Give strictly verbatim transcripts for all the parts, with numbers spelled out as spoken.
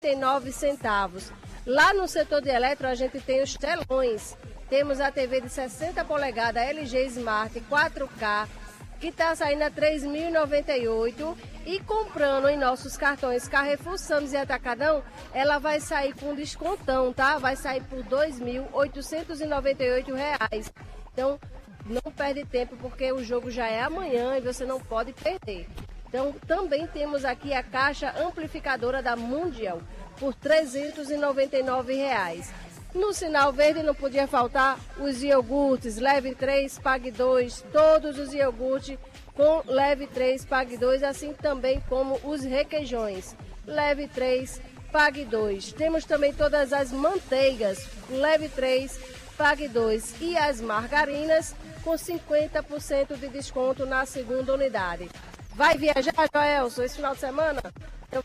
e nove centavos. Lá no setor de eletro, a gente tem os telões. Temos a T V de sessenta polegadas L G Smart quatro K, que está saindo a três mil e noventa e oito reais. E comprando em nossos cartões Carrefour, Sam's e Atacadão, ela vai sair com descontão, tá? Vai sair por dois mil oitocentos e noventa e oito reais. Então, não perde tempo, porque o jogo já é amanhã e você não pode perder. Então, também temos aqui a caixa amplificadora da Mundial por trezentos e noventa e nove reais. No sinal verde não podia faltar os iogurtes, leve três, pague dois, todos os iogurtes com leve três, pague dois, assim também como os requeijões, leve três, pague dois. Temos também todas as manteigas, leve três, pague dois, e as margarinas com cinquenta por cento de desconto na segunda unidade. Vai viajar, Joelson, esse final de semana? Então,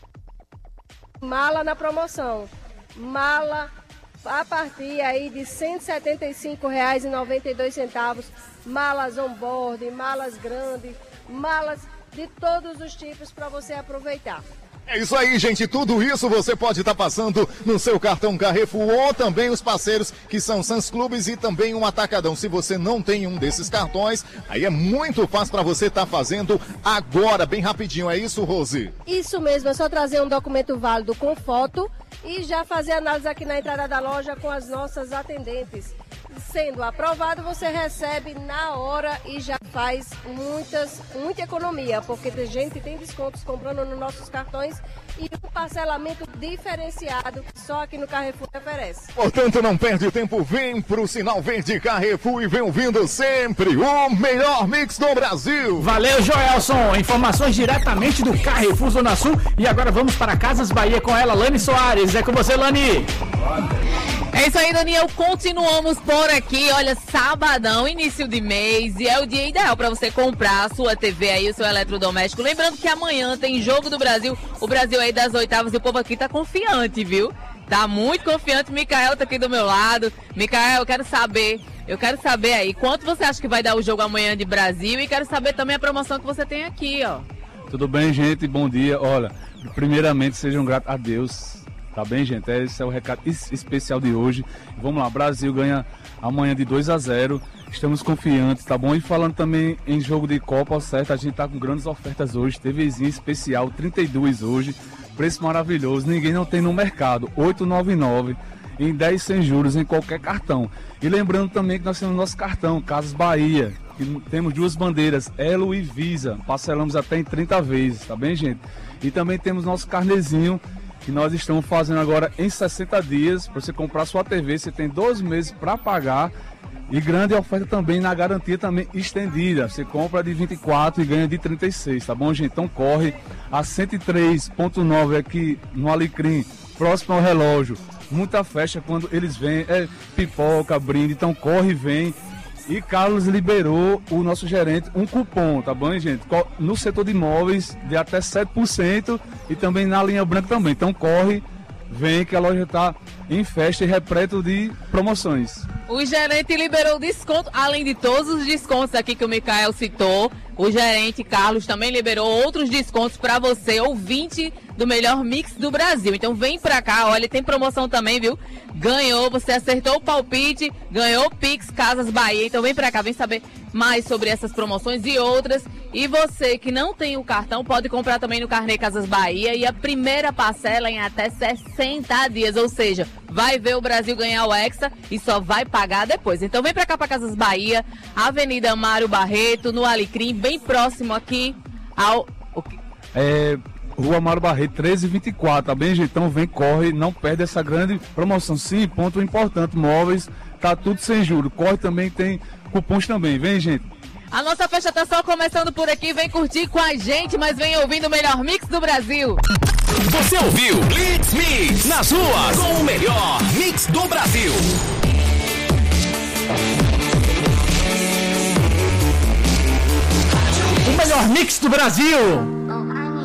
mala na promoção. Mala a partir aí de cento e setenta e cinco reais e noventa e dois centavos. Malas on-board, malas grandes, malas de todos os tipos para você aproveitar. É isso aí, gente, tudo isso você pode estar tá passando no seu cartão Carrefour ou também os parceiros que são Sam's Clubes e também um Atacadão. Se você não tem um desses cartões, aí é muito fácil para você estar tá fazendo agora, bem rapidinho, é isso, Rose? Isso mesmo, é só trazer um documento válido com foto e já fazer análise aqui na entrada da loja com as nossas atendentes. Sendo aprovado, você recebe na hora e já faz muitas, muita economia, porque a gente tem descontos comprando nos nossos cartões e um parcelamento diferenciado que só aqui no Carrefour oferece. Portanto, não perde tempo, vem pro Sinal Verde Carrefour e vem ouvindo sempre o melhor mix do Brasil. Valeu, Joelson. Informações diretamente do Carrefour Zona Sul. E agora vamos para Casas Bahia com ela, Lani Soares. É com você, Lani. É isso aí, Daniel. Continuamos por aqui. Olha, sabadão, início de mês, e é o dia ideal para você comprar a sua T V aí, o seu eletrodoméstico. Lembrando que amanhã tem Jogo do Brasil, o Brasil aí das oitavas, e o povo aqui tá confiante, viu? Tá muito confiante. Micael tá aqui do meu lado. Micael, eu quero saber, eu quero saber aí, quanto você acha que vai dar o jogo amanhã de Brasil, e quero saber também a promoção que você tem aqui, ó. Tudo bem, gente? Bom dia. Olha, primeiramente, sejam gratos a Deus. Tá bem, gente? Esse é o recado especial de hoje. Vamos lá, Brasil ganha amanhã de dois a zero. Estamos confiantes, tá bom? E falando também em jogo de Copa, certo? A gente tá com grandes ofertas hoje. TVzinha especial, trinta e dois hoje. Preço maravilhoso, ninguém não tem no mercado. oito nove nove em dez sem juros em qualquer cartão. E lembrando também que nós temos nosso cartão, Casas Bahia. Que temos duas bandeiras, Elo e Visa. Parcelamos até em trinta vezes, tá bem, gente? E também temos nosso carnezinho, que nós estamos fazendo agora em sessenta dias. Para você comprar sua T V, você tem doze meses para pagar. E grande oferta também na garantia também estendida. Você compra de vinte e quatro e ganha de trinta e seis, tá bom, gente? Então corre a cento e três ponto nove aqui no Alecrim, próximo ao relógio. Muita festa quando eles vêm, é pipoca, brinde, então corre e vem. E Carlos liberou, o nosso gerente, um cupom, tá bom, gente? No setor de imóveis de até sete por cento e também na linha branca também. Então corre, vem que a loja está em festa e repleto de promoções. O gerente liberou desconto, além de todos os descontos aqui que o Micael citou. O gerente Carlos também liberou outros descontos para você, ouvinte do melhor mix do Brasil. Então vem pra cá, olha, tem promoção também, viu? Ganhou, você acertou o palpite, ganhou Pix Casas Bahia. Então vem pra cá, vem saber mais sobre essas promoções e outras. E você que não tem o cartão, pode comprar também no Carnê Casas Bahia. E a primeira parcela em até sessenta dias, ou seja, vai ver o Brasil ganhar o Hexa e só vai pagar depois. Então vem pra cá, pra Casas Bahia, Avenida Mário Barreto, no Alecrim, bem próximo aqui ao... É... Rua Mário Barreto, treze e vinte e quatro, tá bem, gente? Então vem, corre, não perde essa grande promoção. Sim, ponto importante, móveis, tá tudo sem juros. Corre também, tem cupons também, vem, gente. A nossa festa tá só começando por aqui, vem curtir com a gente, mas vem ouvindo o melhor mix do Brasil. Você ouviu Blitz Mix nas ruas com o melhor mix do Brasil. O melhor mix do Brasil.